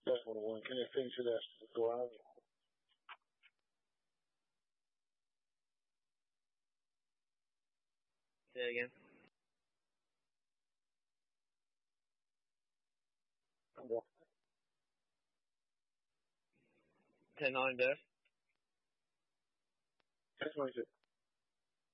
911. Can I finish it after the garage? Say it again. Yeah. 10-9 there. 1026.